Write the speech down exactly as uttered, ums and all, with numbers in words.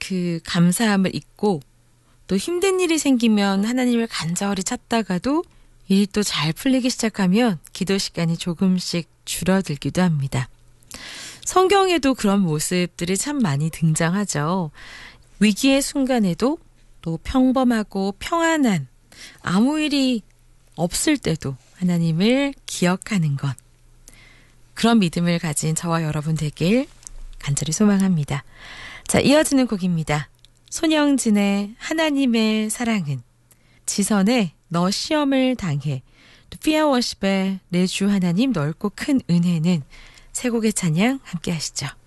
그 감사함을 잊고 또 힘든 일이 생기면 하나님을 간절히 찾다가도 일이 또 잘 풀리기 시작하면 기도 시간이 조금씩 줄어들기도 합니다. 성경에도 그런 모습들이 참 많이 등장하죠. 위기의 순간에도 또 평범하고 평안한 아무 일이 없을 때도 하나님을 기억하는 것. 그런 믿음을 가진 저와 여러분 되길 간절히 소망합니다. 자, 이어지는 곡입니다. 손영진의 하나님의 사랑은, 지선의 너 시험을 당해, 또 피아워십의 내 주 하나님 넓고 큰 은혜는 세 곡의 찬양 함께 하시죠.